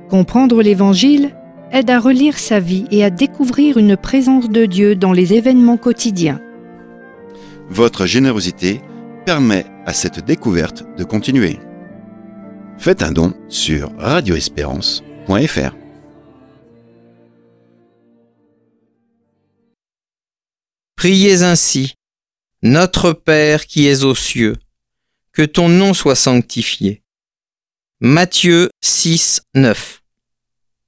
Comprendre l'Évangile aide à relire sa vie et à découvrir une présence de Dieu dans les événements quotidiens. Votre générosité permet à cette découverte de continuer. Faites un don sur radioespérance.fr. Priez ainsi. Notre Père qui es aux cieux, que ton nom soit sanctifié. Matthieu 6, 9.